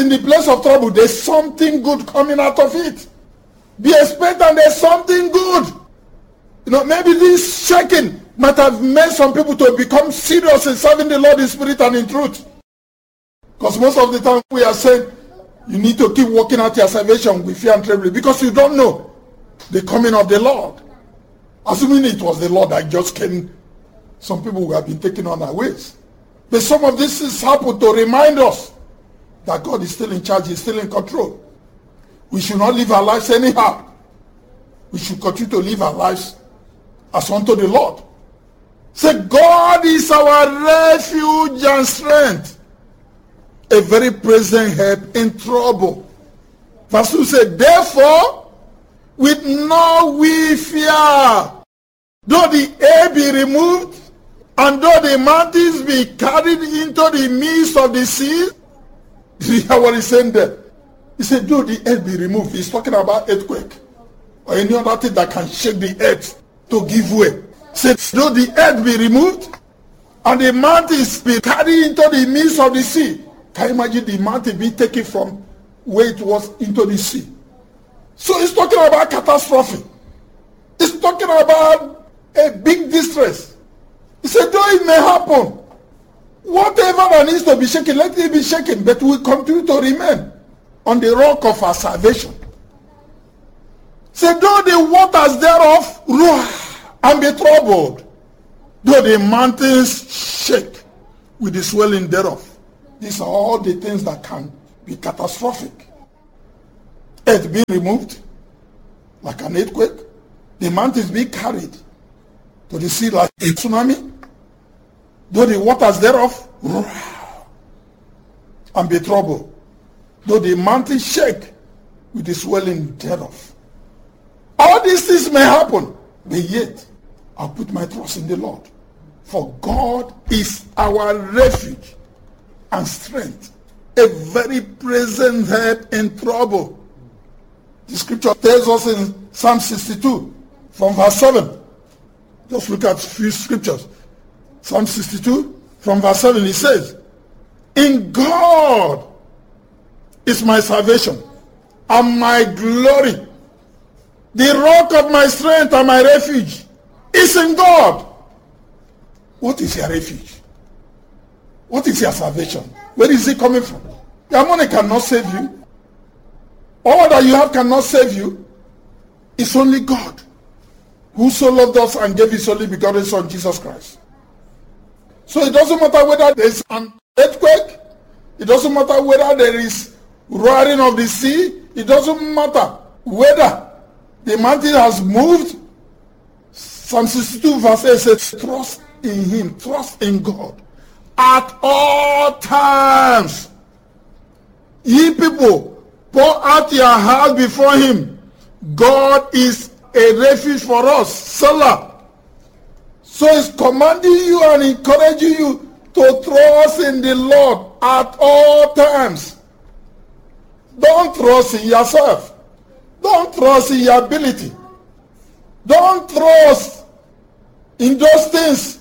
in the place of trouble, there's something good coming out of it. Be expectant, there's something good. Maybe this shaking might have made some people to become serious in serving the Lord in spirit and in truth. Because most of the time we are saying, you need to keep working out your salvation with fear and trembling, because you don't know the coming of the Lord. Assuming it was the Lord that just came, some people would have been taken on our ways. But some of this has happened to remind us that God is still in charge, He's still in control. We should not live our lives anyhow. We should continue to live our lives as unto the Lord. Say, God is our refuge and strength, a very present help in trouble. Verse 2 said, therefore, with no we fear, though the air be removed, and though the mountains be carried into the midst of the sea. Do you hear what he's saying there? He said, though the earth be removed. He's talking about earthquake or any other thing that can shake the earth to give way. He said, though the earth be removed and the mountains be carried into the midst of the sea. Can you imagine the mountain being taken from where it was into the sea? So he's talking about catastrophe. He's talking about a big distress. He said, though it may happen, whatever that needs to be shaken, let it be shaken, but we continue to remain on the rock of our salvation. Say, though the waters thereof roar and be troubled, though the mountains shake with the swelling thereof. These are all the things that can be catastrophic. Earth being removed, like an earthquake. The mountains being carried to the sea like a tsunami. Though the waters thereof roar and be troubled, though the mountains shake with the swelling thereof. All these things may happen, but yet I'll put my trust in the Lord. For God is our refuge and strength, a very present help in trouble. The scripture tells us in Psalm 62 from verse 7. Just look at a few scriptures. Psalm 62 from verse 7, it says, in God is my salvation and my glory. The rock of my strength and my refuge is in God. What is your refuge? What is your salvation? Where is it coming from? Your money cannot save you. All that you have cannot save you. It's only God who so loved us and gave his only begotten Son, Jesus Christ. So it doesn't matter whether there is an earthquake. It doesn't matter whether there is roaring of the sea. It doesn't matter whether the mountain has moved. Psalm 62 verse 8 says, trust in him, trust in God at all times. Ye people, pour out your heart before him. God is a refuge for us. Selah. So he's commanding you and encouraging you to trust in the Lord at all times. Don't trust in yourself. Don't trust in your ability. Don't trust in those things